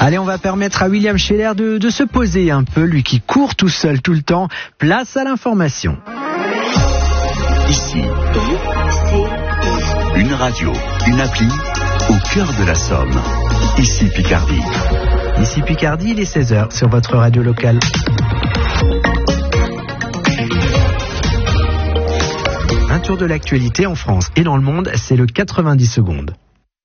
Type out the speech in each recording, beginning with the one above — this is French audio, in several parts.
Allez, on va permettre à William Scheller de se poser un peu, lui qui court tout seul tout le temps. Place à l'information. Ici, une radio, une appli, au cœur de la Somme. Ici Picardie. Ici Picardie, il est 16h sur votre radio locale. Un tour de l'actualité en France et dans le monde, c'est le 90 secondes.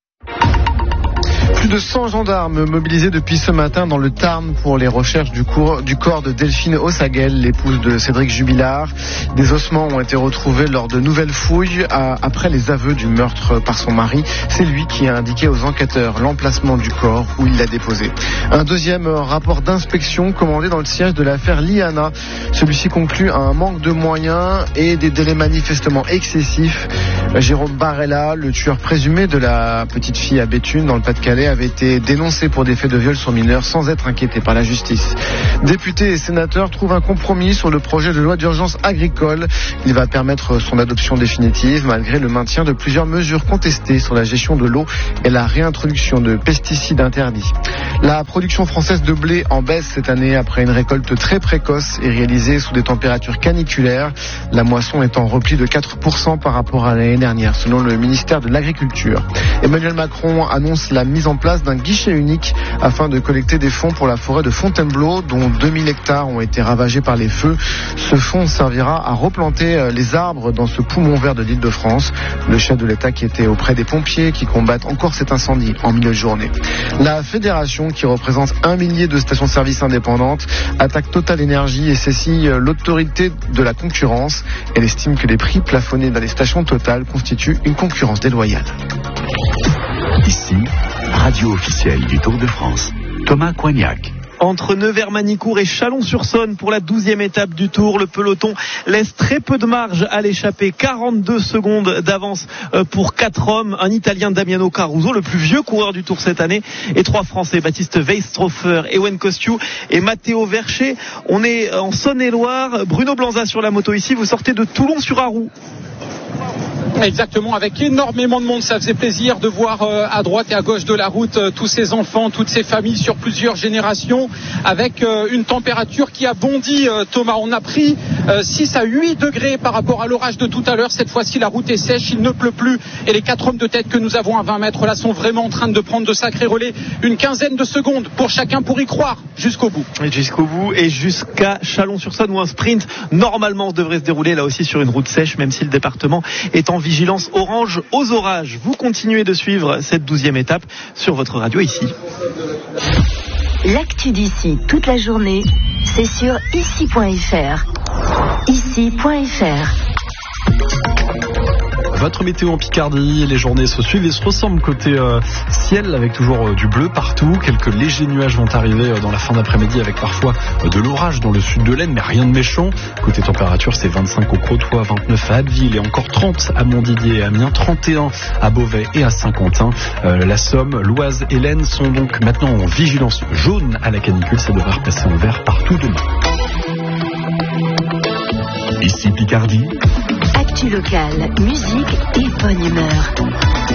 Plus de 100 gendarmes mobilisés depuis ce matin dans le Tarn pour les recherches du corps de Delphine Ossaguel, l'épouse de Cédric Jubilard. Des ossements ont été retrouvés lors de nouvelles fouilles après les aveux du meurtre par son mari. C'est lui qui a indiqué aux enquêteurs l'emplacement du corps où il l'a déposé. Un deuxième rapport d'inspection commandé dans le siège de l'affaire Liana. Celui-ci conclut à un manque de moyens et des délais manifestement excessifs. Jérôme Barella, le tueur présumé de la petite fille à Béthune dans le Pas-de-Calais, avait été dénoncé pour des faits de viol sur mineurs sans être inquiété par la justice. Députés et sénateurs trouvent un compromis sur le projet de loi d'urgence agricole. Il va permettre son adoption définitive malgré le maintien de plusieurs mesures contestées sur la gestion de l'eau et la réintroduction de pesticides interdits. La production française de blé en baisse cette année après une récolte très précoce et réalisée sous des températures caniculaires. La moisson est en repli de 4% par rapport à l'année dernière, selon le ministère de l'Agriculture. Emmanuel Macron annonce la mise en place d'un guichet unique afin de collecter des fonds pour la forêt de Fontainebleau, dont 2000 hectares ont été ravagés par les feux. Ce fonds servira à replanter les arbres dans ce poumon vert de l'Île-de-France. Le chef de l'État qui était auprès des pompiers qui combattent encore cet incendie en milieu de journée. La fédération, qui représente 1 millier de stations-service indépendantes, attaque Total Énergie et saisit l'autorité de la concurrence. Elle estime que les prix plafonnés dans les stations Total constituent une concurrence déloyale. Ici, radio officielle du Tour de France. Thomas Coignac. Entre Nevers-Manicourt et Chalon-sur-Saône pour la 12e étape du Tour, le peloton laisse très peu de marge à l'échappée. 42 secondes d'avance pour 4 hommes. Un Italien, Damiano Caruso, le plus vieux coureur du Tour cette année, et 3 Français, Baptiste Weisstroffer, Ewen Kostiou et Matteo Vercher. On est en Saône-et-Loire. Bruno Blanza sur la moto ici. Vous sortez de Toulon-sur-Arroux. Exactement, avec énormément de monde. Ça faisait plaisir de voir à droite et à gauche de la route tous ces enfants, toutes ces familles sur plusieurs générations, avec une température qui a bondi. Thomas, on a pris 6 à 8 degrés par rapport à l'orage de tout à l'heure. Cette fois-ci, la route est sèche, il ne pleut plus et les 4 hommes de tête que nous avons à 20 mètres là sont vraiment en train de prendre de sacrés relais. Une quinzaine de secondes pour chacun pour y croire jusqu'au bout. Et jusqu'à Chalon-sur-Saône où un sprint normalement devrait se dérouler là aussi sur une route sèche, même si le département est en vigilance orange aux orages. Vous continuez de suivre cette 12e étape sur votre radio ici. L'actu d'ici toute la journée, c'est sur ici.fr. Ici.fr. Votre météo en Picardie, les journées se suivent et se ressemblent côté ciel avec toujours du bleu partout. Quelques légers nuages vont arriver dans la fin d'après-midi avec parfois de l'orage dans le sud de l'Aisne, mais rien de méchant. Côté température, c'est 25 au Crotoy, 29 à Abbeville et encore 30 à Montdidier et Amiens, 31 à Beauvais et à Saint-Quentin. La Somme, l'Oise et l'Aisne sont donc maintenant en vigilance jaune à la canicule. Ça devrait repasser en vert partout demain. Ici Picardie. Actu locale, musique et bonne humeur.